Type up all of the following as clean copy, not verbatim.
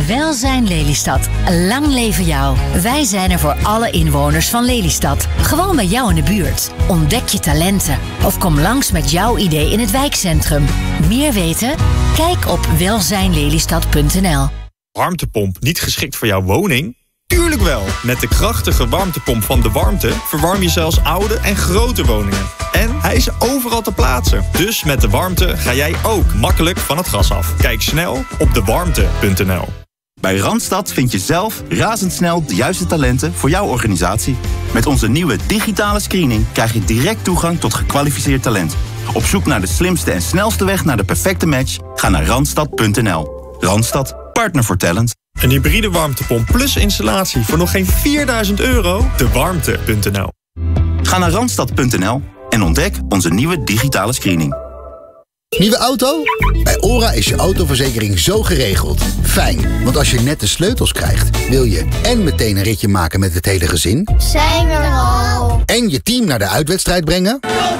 Welzijn Lelystad. Lang leven jou. Wij zijn er voor alle inwoners van Lelystad. Gewoon bij jou in de buurt. Ontdek je talenten. Of kom langs met jouw idee in het wijkcentrum. Meer weten? Kijk op welzijnlelystad.nl. Warmtepomp niet geschikt voor jouw woning? Tuurlijk wel! Met de krachtige warmtepomp van De Warmte verwarm je zelfs oude en grote woningen. En hij is overal te plaatsen. Dus met De Warmte ga jij ook makkelijk van het gas af. Kijk snel op dewarmte.nl. Bij Randstad vind je zelf razendsnel de juiste talenten voor jouw organisatie. Met onze nieuwe digitale screening krijg je direct toegang tot gekwalificeerd talent. Op zoek naar de slimste en snelste weg naar de perfecte match? Ga naar randstad.nl. Randstad, partner voor talent. Een hybride warmtepomp plus installatie voor nog geen €4.000? Dewarmte.nl. Ga naar randstad.nl en ontdek onze nieuwe digitale screening. Nieuwe auto? Bij OHRA is je autoverzekering zo geregeld. Fijn, want als je net de sleutels krijgt, wil je en meteen een ritje maken met het hele gezin. Zijn we er al? En je team naar de uitwedstrijd brengen.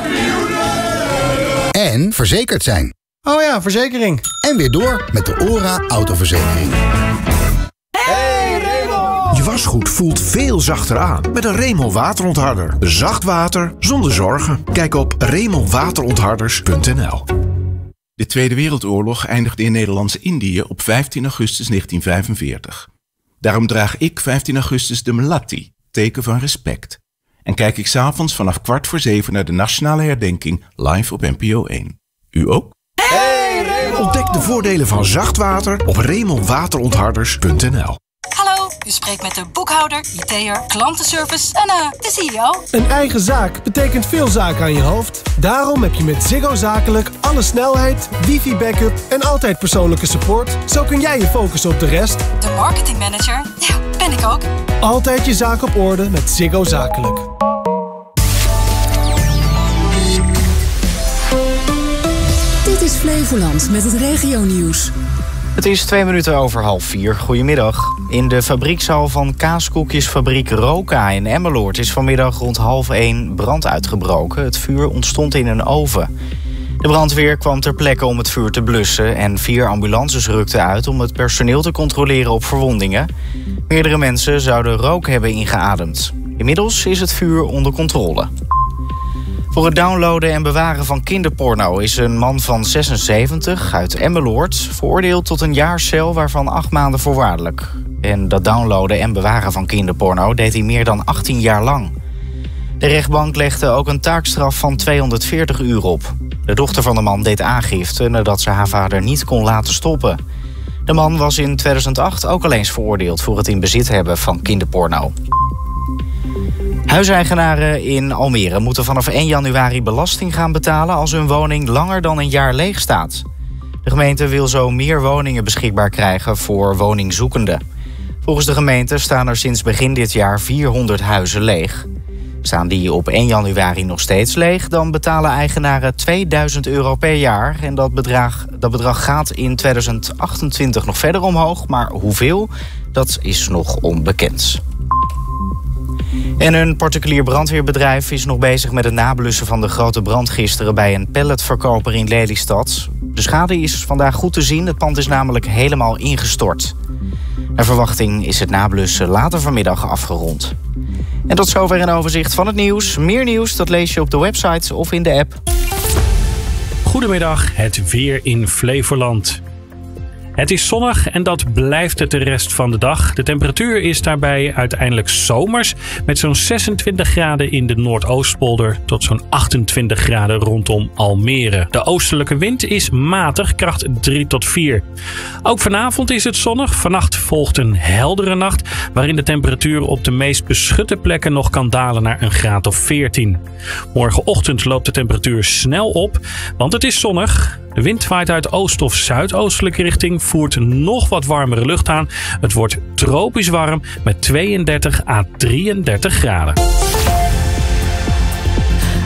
En verzekerd zijn. Oh ja, verzekering. En weer door met de OHRA autoverzekering. Hey Remel! Je wasgoed voelt veel zachter aan met een Remel waterontharder. Zacht water zonder zorgen. Kijk op remelwaterontharders.nl. De Tweede Wereldoorlog eindigde in Nederlands-Indië op 15 augustus 1945. Daarom draag ik 15 augustus de Melatti, teken van respect. En kijk ik 's avonds vanaf 6:15 naar de nationale herdenking live op NPO 1. U ook? Ontdek de voordelen van zacht water op remelwaterontharders.nl. Hallo, u spreekt met de boekhouder, IT'er, klantenservice en de CEO. Een eigen zaak betekent veel zaken aan je hoofd. Daarom heb je met Ziggo Zakelijk alle snelheid, wifi-backup en altijd persoonlijke support. Zo kun jij je focussen op de rest. De marketingmanager, ja, ben ik ook. Altijd je zaak op orde met Ziggo Zakelijk. Dit is Flevoland met het regionieuws. Het is 4:02. Goedemiddag. In de fabriekshal van kaaskoekjesfabriek Roka in Emmeloord is vanmiddag rond 12:30 brand uitgebroken. Het vuur ontstond in een oven. De brandweer kwam ter plekke om het vuur te blussen en 4 ambulances rukten uit om het personeel te controleren op verwondingen. Meerdere mensen zouden rook hebben ingeademd. Inmiddels is het vuur onder controle. Voor het downloaden en bewaren van kinderporno is een man van 76 uit Emmeloord veroordeeld tot een jaar cel, waarvan 8 maanden voorwaardelijk. En dat downloaden en bewaren van kinderporno deed hij meer dan 18 jaar lang. De rechtbank legde ook een taakstraf van 240 uur op. De dochter van de man deed aangifte nadat ze haar vader niet kon laten stoppen. De man was in 2008 ook al eens veroordeeld voor het in bezit hebben van kinderporno. Huiseigenaren in Almere moeten vanaf 1 januari belasting gaan betalen als hun woning langer dan een jaar leeg staat. De gemeente wil zo meer woningen beschikbaar krijgen voor woningzoekenden. Volgens de gemeente staan er sinds begin dit jaar 400 huizen leeg. Staan die op 1 januari nog steeds leeg, dan betalen eigenaren €2000 per jaar. En dat bedrag gaat in 2028 nog verder omhoog, maar hoeveel, dat is nog onbekend. En een particulier brandweerbedrijf is nog bezig met het nablussen van de grote brand gisteren bij een palletverkoper in Lelystad. De schade is vandaag goed te zien, het pand is namelijk helemaal ingestort. Naar verwachting is het nablussen later vanmiddag afgerond. En tot zover een overzicht van het nieuws. Meer nieuws, dat lees je op de website of in de app. Goedemiddag, het weer in Flevoland. Het is zonnig en dat blijft het de rest van de dag. De temperatuur is daarbij uiteindelijk zomers met zo'n 26 graden in de Noordoostpolder tot zo'n 28 graden rondom Almere. De oostelijke wind is matig, kracht 3 tot 4. Ook vanavond is het zonnig. Vannacht volgt een heldere nacht waarin de temperatuur op de meest beschutte plekken nog kan dalen naar een graad of 14. Morgenochtend loopt de temperatuur snel op, want het is zonnig. De wind waait uit oost- of zuidoostelijke richting, voert nog wat warmere lucht aan. Het wordt tropisch warm met 32 à 33 graden.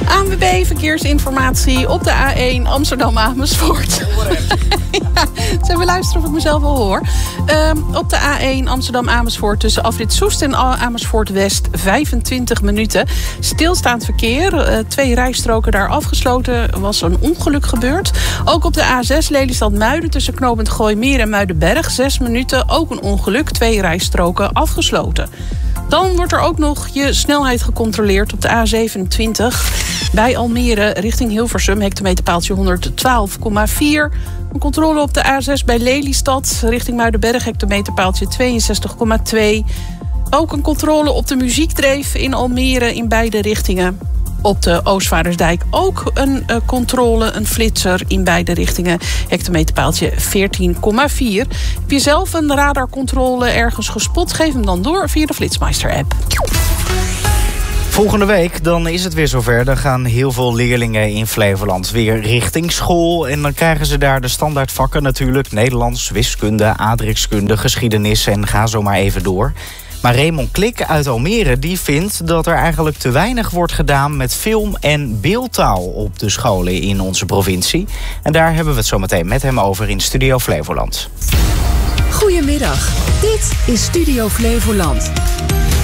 ANWB Verkeersinformatie op de A1 Amsterdam-Amersfoort. Ja, we luisteren of ik mezelf al hoor. Op de A1 Amsterdam-Amersfoort tussen afrit Soest en Amersfoort-West 25 minuten. Stilstaand verkeer. 2 rijstroken daar afgesloten. Was een ongeluk gebeurd. Ook op de A6 Lelystad-Muiden tussen knooppunt Gooimeer en Muidenberg 6 minuten. Ook een ongeluk. 2 rijstroken afgesloten. Dan wordt er ook nog je snelheid gecontroleerd op de A27. Bij Almere richting Hilversum, hectometerpaaltje 112,4. Een controle op de A6 bij Lelystad richting Muidenberg, hectometerpaaltje 62,2. Ook een controle op de Muziekdreef in Almere in beide richtingen. Op de Oostvaardersdijk ook een controle, een flitser in beide richtingen. Hectometerpaaltje 14,4. Heb je zelf een radarcontrole ergens gespot? Geef hem dan door via de Flitsmeister-app. Volgende week dan is het weer zover. Dan gaan heel veel leerlingen in Flevoland weer richting school. En dan krijgen ze daar de standaardvakken natuurlijk. Nederlands, wiskunde, aardrijkskunde, geschiedenis en ga zo maar even door. Maar Raymond Klik uit Almere die vindt dat er eigenlijk te weinig wordt gedaan met film- en beeldtaal op de scholen in onze provincie. En daar hebben we het zo meteen met hem over in Studio Flevoland. Goedemiddag, dit is Studio Flevoland.